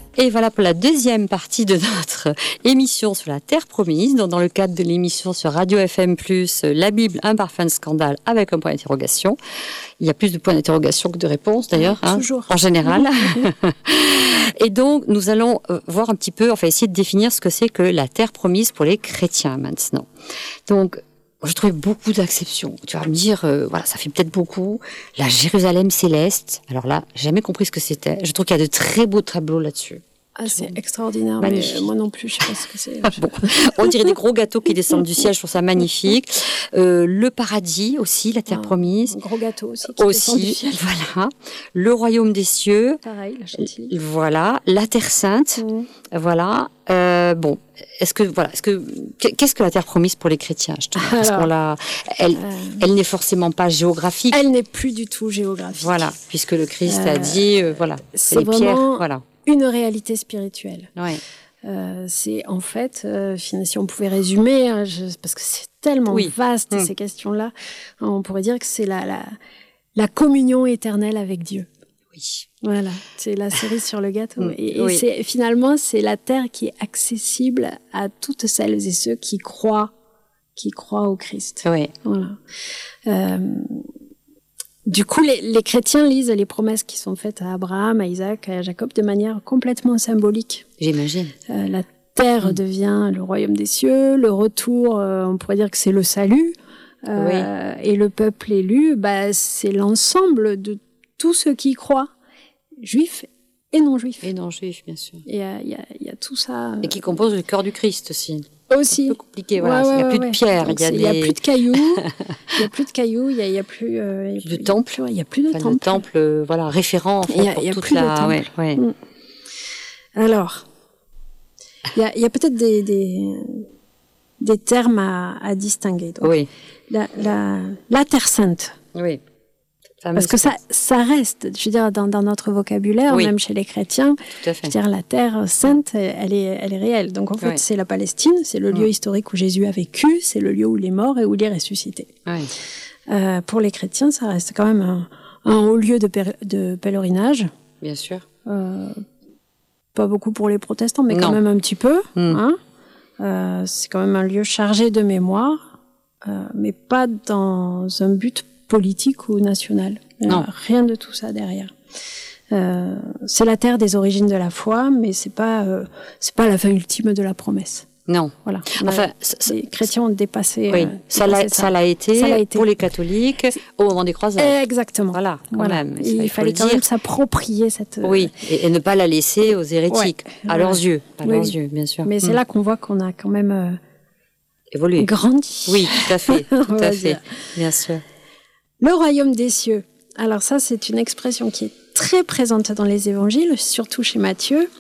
Et voilà pour la deuxième partie de notre émission sur la Terre promise, dans le cadre de l'émission sur Radio FM+, la Bible, un parfum de scandale avec un point d'interrogation. Il y a plus de points d'interrogation que de réponses d'ailleurs, toujours. En général. Et donc, nous allons voir un petit peu, essayer de définir ce que c'est que la Terre promise pour les chrétiens maintenant. Donc, je trouve beaucoup d'acceptions. Tu vas me dire, ça fait peut-être beaucoup. La Jérusalem céleste. Alors là, j'ai jamais compris ce que c'était. Je trouve qu'il y a de très beaux tableaux là-dessus. Ah, c'est extraordinaire, magnifique. Mais moi non plus, je sais pas ce que c'est. Bon, on dirait des gros gâteaux qui descendent du ciel, je trouve ça magnifique. Le paradis aussi, la terre promise. Un gros gâteau aussi qui descend du ciel. Voilà. Le royaume des cieux. Pareil, la chantilly. Voilà. La terre sainte. Voilà. Qu'est-ce que la terre promise pour les chrétiens, parce qu'on elle n'est forcément pas géographique. Elle n'est plus du tout géographique. Voilà, puisque le Christ a dit, c'est les vraiment pierres, voilà. Une réalité spirituelle. Ouais. C'est en fait, si on pouvait résumer, parce que c'est tellement vaste ces questions-là, on pourrait dire que c'est la communion éternelle avec Dieu. Oui. Voilà, c'est la cerise sur le gâteau. Et finalement, c'est la terre qui est accessible à toutes celles et ceux qui croient au Christ. Oui. Voilà. Du coup, les chrétiens lisent les promesses qui sont faites à Abraham, à Isaac, à Jacob de manière complètement symbolique. J'imagine. La terre devient le royaume des cieux, le retour, on pourrait dire que c'est le salut, et le peuple élu, c'est l'ensemble de tous ceux qui croient, juifs et non juifs. Et non juifs, bien sûr. Et il y a tout ça. Et qui compose le cœur du Christ aussi. Aussi. C'est un peu compliqué, voilà. Il n'y a plus de pierres. Il n'y a plus de cailloux. Il n'y a plus de cailloux. Il n'y a plus de temple. Il n'y a plus de temple. Le temple, référent, en fait, il y a toute plus la... de temple. Alors, il y a peut-être des termes à distinguer. Donc, la Terre Sainte. Oui. Parce que ça reste, je veux dire, dans notre vocabulaire, même chez les chrétiens, tout à fait. Je veux dire, la terre sainte, elle est réelle. Donc en fait, c'est la Palestine, c'est le lieu historique où Jésus a vécu, c'est le lieu où il est mort et où il est ressuscité. Pour les chrétiens, ça reste quand même un haut lieu de pèlerinage. Bien sûr. Pas beaucoup pour les protestants, mais quand même un petit peu. C'est quand même un lieu chargé de mémoire, mais pas dans un but politique ou national. Non. Rien de tout ça derrière. C'est la terre des origines de la foi, mais c'est pas la fin ultime de la promesse. Non. Voilà. Enfin, les chrétiens ont dépassé. Ça l'a été pour les catholiques au moment des croisades. Exactement. Voilà. Quand même. Il fallait quand même s'approprier cette. Oui. Et ne pas la laisser aux hérétiques, à leurs yeux, leurs yeux, bien sûr. Mais c'est là qu'on voit qu'on a quand même évolué, grandi. Oui, tout à fait, tout à fait, bien sûr. Le royaume des cieux. Alors ça, c'est une expression qui est très présente dans les évangiles, surtout chez Matthieu.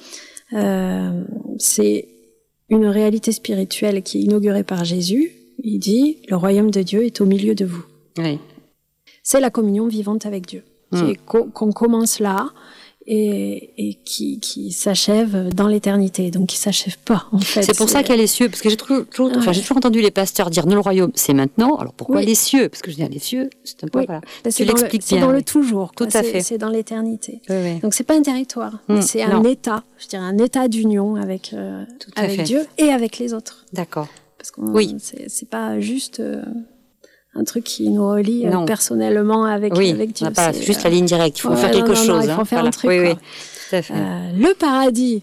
C'est une réalité spirituelle qui est inaugurée par Jésus. Il dit, le royaume de Dieu est au milieu de vous. Oui. C'est la communion vivante avec Dieu. Qu'on commence là et qui s'achève dans l'éternité, donc qui s'achève pas en fait. C'est pour ça qu'il y a les cieux, parce que j'ai toujours entendu les pasteurs dire non, le royaume c'est maintenant. Alors pourquoi les cieux? Parce que je dis les cieux, c'est un peu tu l'expliques bien. C'est dans le toujours. Tout à fait. C'est dans l'éternité. Oui. Donc c'est pas un territoire, c'est un état. Je dirais un état d'union avec Dieu et avec les autres. D'accord. Parce que c'est pas juste un truc qui nous relie personnellement avec Dieu. C'est juste la ligne directe. Il faut faire quelque chose. Il faut faire un truc. Oui, tout à fait. Le paradis.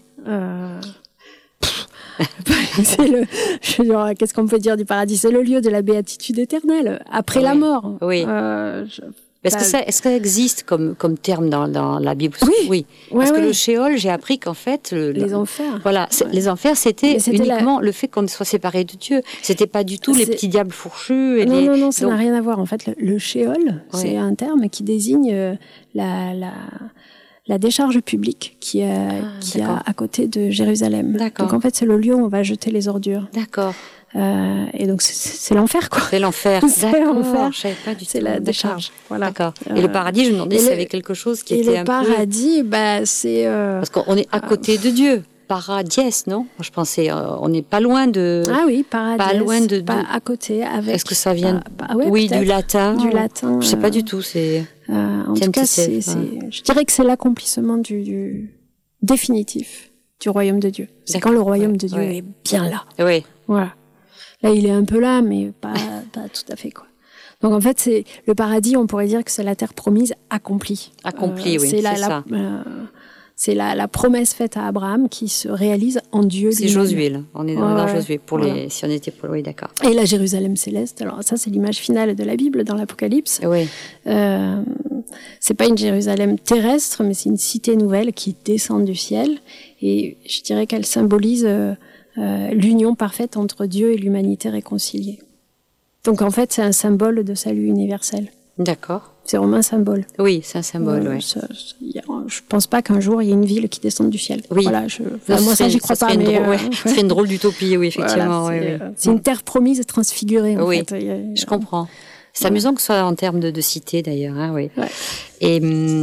Je veux dire, qu'est-ce qu'on peut dire du paradis? C'est le lieu de la béatitude éternelle, après la mort. Oui. Est-ce que ça existe comme terme dans la Bible? Oui. Parce que le Sheol, j'ai appris qu'en fait... les enfers. Voilà, les enfers, c'était uniquement le fait qu'on soit séparé de Dieu. C'était pas du tout les petits diables fourchus. Non, ça n'a rien à voir. En fait, le Sheol, c'est un terme qui désigne la décharge publique qui est à côté de Jérusalem. D'accord. Donc en fait, c'est le lieu où on va jeter les ordures. D'accord. Et donc c'est l'enfer, quoi. C'est l'enfer. C'est l'enfer. Je savais pas du tout. C'est la décharge. Voilà. D'accord. Et le paradis, je me demandais s'il y avait quelque chose qui était un peu... Et le paradis, c'est... Parce qu'on est à côté de Dieu. Paradies, non? Moi, je pensais, on n'est pas loin de... Ah oui, paradis. Pas loin de... Pas à côté, avec... Est-ce que ça vient... oui, du latin. Du latin. Je sais pas du tout, c'est... en tout cas, je dirais que c'est l'accomplissement du définitif du royaume de Dieu. C'est quand le royaume de Dieu est bien là. Oui. Voilà. Là, il est un peu là, mais pas tout à fait, quoi. Donc, en fait, c'est le paradis, on pourrait dire que c'est la terre promise accomplie. Accomplie, oui, c'est ça. C'est la promesse faite à Abraham qui se réalise en Dieu C'est lui-même. Josué, là. On est dans Josué, si on était pour... Oui, d'accord. Et la Jérusalem céleste, alors ça, c'est l'image finale de la Bible dans l'Apocalypse. Oui. C'est pas une Jérusalem terrestre, mais c'est une cité nouvelle qui descend du ciel. Et je dirais qu'elle symbolise l'union parfaite entre Dieu et l'humanité réconciliée. Donc en fait, c'est un symbole de salut universel. D'accord. C'est vraiment un symbole. Oui, c'est un symbole, oui. Je pense pas qu'un jour, il y ait une ville qui descende du ciel. Oui. Voilà, moi, ça, j'y crois pas. Ce serait une drôle d'utopie, oui, effectivement. Voilà, c'est une terre promise et transfigurée, en fait. Je comprends. C'est amusant que ce soit en termes de cité, d'ailleurs. Hein, oui. Ouais. Et...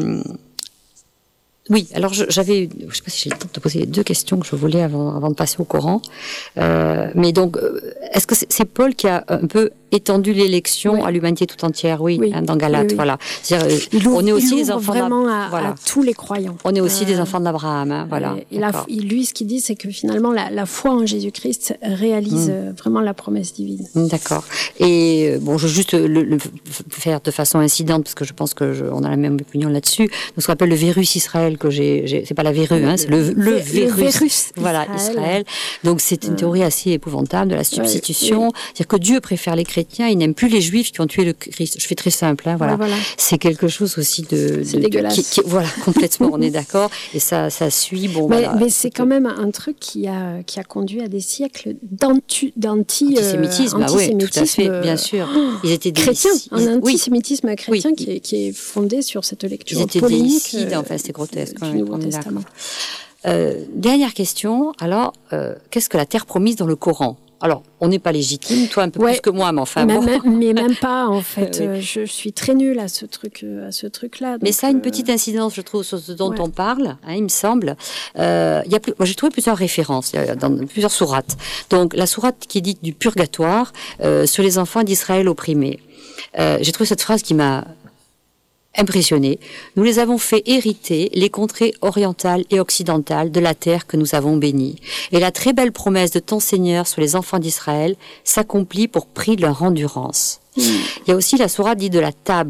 oui, alors je sais pas si j'ai le temps de te poser les 2 questions que je voulais avant de passer au Coran. Mais donc, est-ce que c'est Paul qui a un peu étendu l'élection à l'humanité tout entière? Oui, hein, dans Galates, voilà. C'est-à-dire, on est aussi les enfants vraiment à tous les croyants. On est aussi des enfants d'Abraham, hein, voilà. Et lui, ce qu'il dit, c'est que finalement, la foi en Jésus-Christ réalise vraiment la promesse divine. D'accord. Et bon, je veux juste le faire de façon incidente, parce que je pense on a la même opinion là-dessus. Donc, ce qu'on appelle le virus Israël, que c'est pas la verrue, hein, c'est le virus. Voilà, Israël. Donc, c'est une théorie assez épouvantable de la substitution. C'est-à-dire que Dieu préfère les chrétiens, il n'aime plus les juifs qui ont tué le Christ. Je fais très simple, hein, voilà. C'est quelque chose aussi c'est dégueulasse. Voilà, complètement, on est d'accord. Et ça suit, bon, mais c'est quand même un truc qui a conduit à des siècles antisémitisme. Oui, tout à fait, bien sûr. Ils étaient chrétiens, un antisémitisme chrétien qui est fondé sur cette lecture polémique. Ils étaient enfin, c'est grotesque. On est d'accord. Dernière question, alors, qu'est-ce que la terre promise dans le Coran? Alors, on n'est pas légitime, toi un peu plus que moi, mais enfin bon. Mais même pas, en fait. Je suis très nulle à ce truc-là. Donc, mais ça a une petite incidence, je trouve, sur ce dont on parle, hein, il me semble. Moi, j'ai trouvé plusieurs références, dans plusieurs sourates. Donc, la sourate qui dit du purgatoire sur les enfants d'Israël opprimés. J'ai trouvé cette phrase qui m'a impressionnés. Nous les avons fait hériter les contrées orientales et occidentales de la terre que nous avons bénie. Et la très belle promesse de ton Seigneur sur les enfants d'Israël s'accomplit pour prix de leur endurance. Il y a aussi la sourate dit de la table.